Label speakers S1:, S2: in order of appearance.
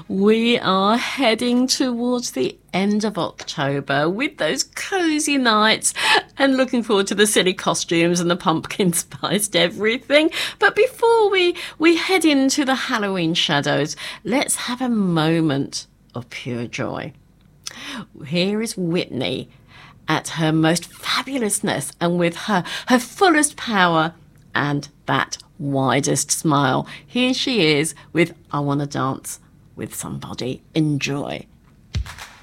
S1: We are heading towards the end of October with those cosy nights and looking forward to the silly costumes and the pumpkin spiced everything. But before we head into the Halloween shadows, let's have a moment of pure joy. Here is Whitney at her most fabulousness and with her fullest power and that widest smile. Here she is with I Wanna Dance with Somebody. Enjoy.